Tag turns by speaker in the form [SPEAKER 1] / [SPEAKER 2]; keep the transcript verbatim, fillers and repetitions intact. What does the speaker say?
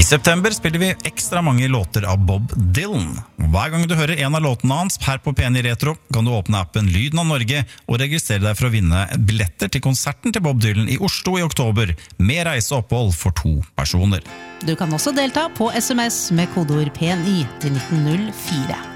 [SPEAKER 1] september spiller vi ekstra mange låter av Bob Dylan. Hver gang du hører en av låtene hans her på P N I Retro, kan du åpne appen Lyden av Norge og registrere deg for å vinne billetter til konserten til Bob Dylan i Oslo i oktober, med reiseopphold for to personer.
[SPEAKER 2] Du kan også delta på S M S med kodeord P N I til nitten null fire.